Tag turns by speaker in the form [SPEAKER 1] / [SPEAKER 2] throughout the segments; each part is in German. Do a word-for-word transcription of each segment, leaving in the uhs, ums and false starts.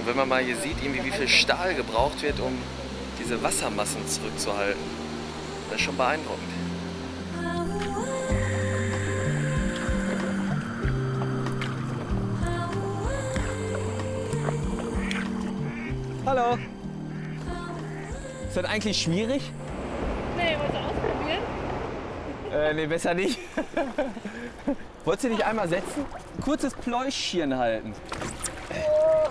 [SPEAKER 1] Und wenn man mal hier sieht, irgendwie, wie viel Stahl gebraucht wird, um diese Wassermassen zurückzuhalten, das ist schon beeindruckend. Hallo. Ist das eigentlich schwierig?
[SPEAKER 2] Nee, wolltest du ausprobieren?
[SPEAKER 1] Äh, nee, besser nicht. Wolltest du dich einmal setzen? Ein kurzes Pläuschchen halten.
[SPEAKER 2] Oh.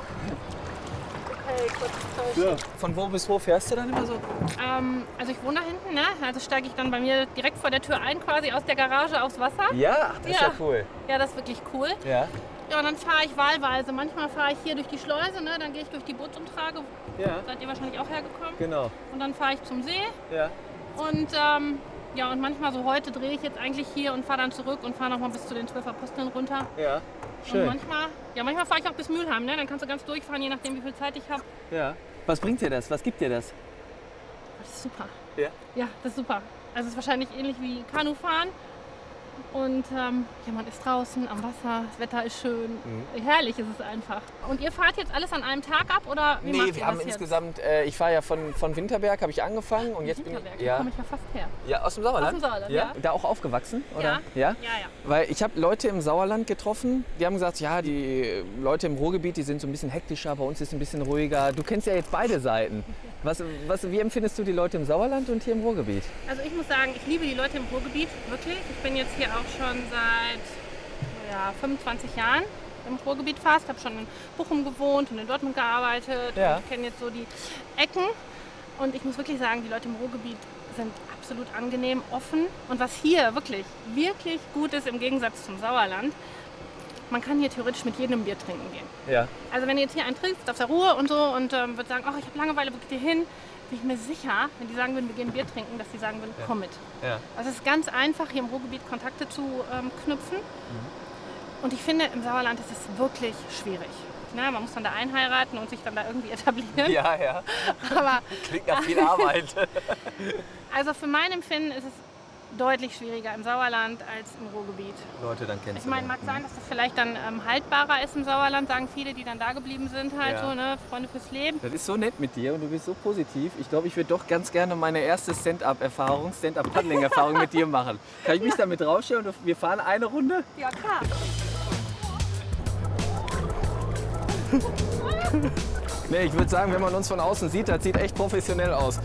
[SPEAKER 2] Okay, kurzes Pläuschchen.
[SPEAKER 1] Ja. Von wo bis wo fährst du dann immer so?
[SPEAKER 2] Ähm, also ich wohne da hinten, ne? Also steige ich dann bei mir direkt vor der Tür ein, quasi aus der Garage aufs Wasser.
[SPEAKER 1] Ja, ach, das ist ja cool.
[SPEAKER 2] Ja, das ist wirklich cool.
[SPEAKER 1] Ja.
[SPEAKER 2] Ja, und dann fahre ich wahlweise. Manchmal fahre ich hier durch die Schleuse, ne? Dann gehe ich durch die Bootsumtrage.
[SPEAKER 1] Ja.
[SPEAKER 2] Seid ihr wahrscheinlich auch hergekommen.
[SPEAKER 1] Genau.
[SPEAKER 2] Und dann fahre ich zum See.
[SPEAKER 1] Ja.
[SPEAKER 2] Und ähm, ja, und manchmal so heute drehe ich jetzt eigentlich hier und fahre dann zurück und fahre nochmal bis zu den zwölf Aposteln runter.
[SPEAKER 1] Ja. Schön.
[SPEAKER 2] Und manchmal, ja, manchmal fahre ich auch bis Mülheim, ne? Dann kannst du ganz durchfahren, je nachdem wie viel Zeit ich habe.
[SPEAKER 1] Ja. Was bringt dir das? Was gibt dir das?
[SPEAKER 2] Das ist super.
[SPEAKER 1] Ja.
[SPEAKER 2] Ja, das ist super. Also es ist wahrscheinlich ähnlich wie Kanufahren. Und ähm, ja, man ist draußen am Wasser, das Wetter ist schön, mhm. herrlich ist es einfach. Und ihr fahrt jetzt alles an einem Tag ab oder wie
[SPEAKER 1] nee,
[SPEAKER 2] macht
[SPEAKER 1] wir
[SPEAKER 2] ihr
[SPEAKER 1] haben
[SPEAKER 2] das
[SPEAKER 1] insgesamt, äh, ich fahre ja von, von Winterberg, habe ich angefangen und jetzt bin ich, ja,
[SPEAKER 2] da komme ich ja fast her.
[SPEAKER 1] Ja, aus dem Sauerland?
[SPEAKER 2] Aus dem Sauerland,
[SPEAKER 1] ja.
[SPEAKER 2] ja.
[SPEAKER 1] Da auch aufgewachsen, oder?
[SPEAKER 2] Ja.
[SPEAKER 1] Ja,
[SPEAKER 2] ja. ja.
[SPEAKER 1] Weil ich habe Leute im Sauerland getroffen, die haben gesagt, ja, die Leute im Ruhrgebiet, die sind so ein bisschen hektischer, bei uns ist es ein bisschen ruhiger. Du kennst ja jetzt beide Seiten. Was, was, wie empfindest du die Leute im Sauerland und hier im Ruhrgebiet?
[SPEAKER 2] Also ich muss sagen, ich liebe die Leute im Ruhrgebiet, wirklich. Ich bin jetzt hier auch schon seit ja, fünfundzwanzig Jahren im Ruhrgebiet fast. Ich habe schon in Bochum gewohnt und in Dortmund gearbeitet.
[SPEAKER 1] Ja.
[SPEAKER 2] Und ich kenne jetzt so die Ecken. Und ich muss wirklich sagen, die Leute im Ruhrgebiet sind absolut angenehm, offen. Und was hier wirklich, wirklich gut ist im Gegensatz zum Sauerland, man kann hier theoretisch mit jedem Bier trinken gehen.
[SPEAKER 1] Ja.
[SPEAKER 2] Also wenn ihr jetzt hier einen trifft, auf der Ruhe und so und ähm, wird sagen, oh, ich habe Langeweile, wo geht ihr hin? Bin ich mir sicher, wenn die sagen würden, wir gehen Bier trinken, dass die sagen würden,
[SPEAKER 1] ja.
[SPEAKER 2] komm mit.
[SPEAKER 1] Ja.
[SPEAKER 2] Also es ist ganz einfach, hier im Ruhrgebiet Kontakte zu ähm, knüpfen. Mhm. Und ich finde, im Sauerland ist es wirklich schwierig. Na, man muss dann da einheiraten und sich dann da irgendwie etablieren.
[SPEAKER 1] Ja, ja.
[SPEAKER 2] Aber,
[SPEAKER 1] klingt nach viel Arbeit.
[SPEAKER 2] Also für mein Empfinden ist es deutlich schwieriger im Sauerland als im Ruhrgebiet.
[SPEAKER 1] Leute, dann kennst
[SPEAKER 2] ich meine, mag sein, dass das vielleicht dann ähm, haltbarer ist im Sauerland, sagen viele, die dann da geblieben sind, halt
[SPEAKER 1] ja.
[SPEAKER 2] so, ne, Freunde fürs Leben.
[SPEAKER 1] Das ist so nett mit dir und du bist so positiv. Ich glaube, ich würde doch ganz gerne meine erste Stand-up-Erfahrung, Stand-up-Paddling-Erfahrung mit dir machen. Kann ich mich damit rausstellen und wir fahren eine Runde?
[SPEAKER 2] Ja, klar.
[SPEAKER 1] Nee, ich würde sagen, wenn man uns von außen sieht, das sieht echt professionell aus.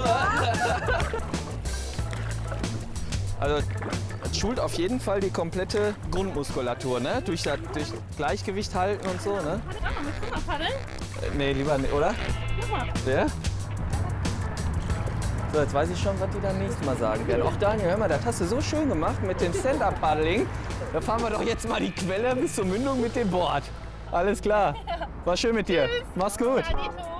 [SPEAKER 1] Also, das schult auf jeden Fall die komplette Grundmuskulatur, ne? Durch das durch Gleichgewicht halten und so, ne?
[SPEAKER 2] Kann ich auch noch mit Schwimmer paddeln?
[SPEAKER 1] Äh, nee, lieber nicht, oder?
[SPEAKER 2] Guck mal.
[SPEAKER 1] Ja? So, jetzt weiß ich schon, was die dann nächstes Mal sagen werden. Auch Daniel, hör mal, das hast du so schön gemacht mit dem Stand-Up-Paddling. Da fahren wir doch jetzt mal die Quelle bis zur Mündung mit dem Board. Alles klar. War schön mit dir. Mach's gut.
[SPEAKER 2] Ja,